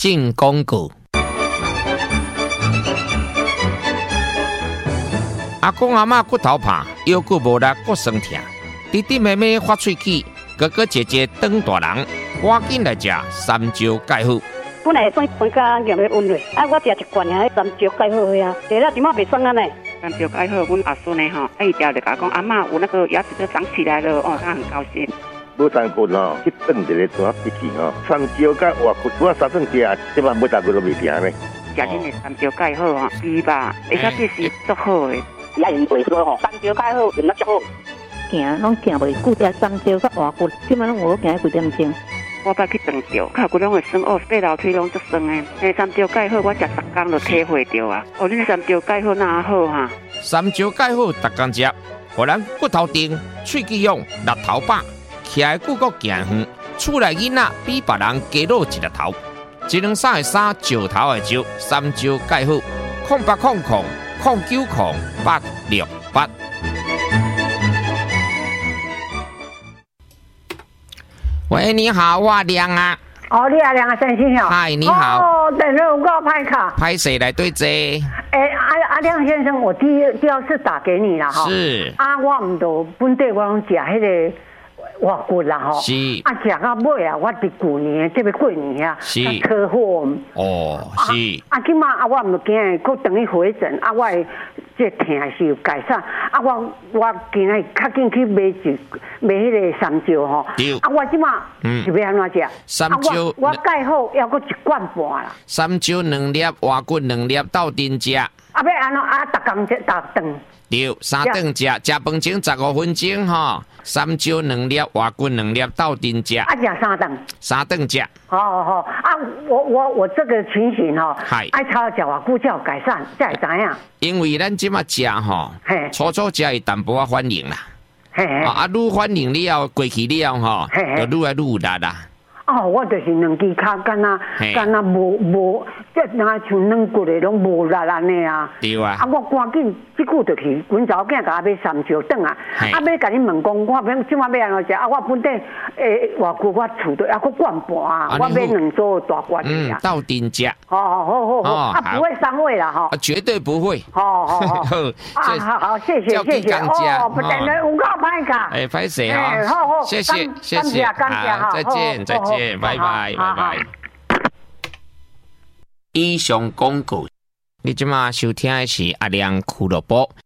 进广告。阿公阿嬷骨头怕，腰骨无力，骨酸痛，弟弟妹妹发喙齿，哥哥姐姐当大人，赶紧来食三椒钙好。 本来算分家用的温热，我食一罐啊，三椒钙好呀，食了即马袂酸啊呢。 三椒钙好，阮阿孙呢吼，伊条就甲讲阿嬷有那个牙齿都长起来了，哦，他很高兴。 无三骨哦，去炖一个怎闭气哦，三椒甲活骨，我三顿食，即摆每大骨都袂停呢。 食恁的三椒钙好吼，猪吧，而且这是足好的。 也用袂说吼，三椒钙好用得足好。 行拢行袂久，食三椒甲活骨，即摆拢有行几点钟。 我捌去长着，脚骨拢会酸哦，爬楼梯拢足酸的。三椒钙好，我食10天就体会着啊。哦，恁三椒钙好哪好哈？ 三椒钙好，逐工食，互咱骨头硬、喙齿勇、力头饱，徛的久阁行远。厝内囡仔比别人加老一个头，一两三的三，石头的石，三椒钙好，0800090868。喂，你好，我亮啊。 哦，你亮啊，先生。 嗨，你好。 哦，等了有够拍卡。 拍谁来对接？ 阿亮先生，我第二次打给你了哈。 是。 我唔到本地我拢食迄个活骨啦吼。 是。 食到尾啊，我伫旧年这要过年啊， 是。 车祸。 哦，是。 即马我唔惊，佫等于回诊，我这疼是有改善。我今日较紧去买迄个三椒吼。 对。 我即马是要安怎食？ 三椒。 我盖好要佫1罐半啦。 三椒2粒，活骨2粒，斗阵食。 要安怎逐工食逐顿。 对，3顿食，食饭前15分钟吼。三椒2粒，活骨2粒，斗阵食。 食3顿。 3顿食。 好。我这个情形吼，爱炒食偌久才有改善，才会知影。 因为咱即马食吼，初食伊淡薄仔反应啦。愈反应了，过去了吼，就愈来愈有力啦。 我就是两支脚敢若无，即若像软骨的拢无力安尼啊。 对啊。 我赶紧即久就去，阮查某囝甲我买三椒顿啊。要甲你问讲，我即马要安怎食？我本地活骨我厝都还佫罐半啊，我买2组大罐的啊。 斗阵食。 好，不会伤胃啦哈。 绝对不会。 好，谢谢。不等了，有够歹卡。 歹势哈。 好， 谢谢。 感谢哈。 再见，拜拜。以上广告，你即马收听的是阿亮俱乐部。